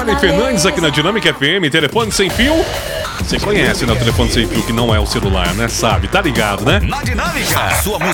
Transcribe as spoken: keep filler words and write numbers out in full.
Marley Fernandes aqui na Dinâmica F M, telefone sem fio. Você conhece, né, o telefone sem fio que não é o celular, né? Sabe, tá ligado, né? Na Dinâmica, sua música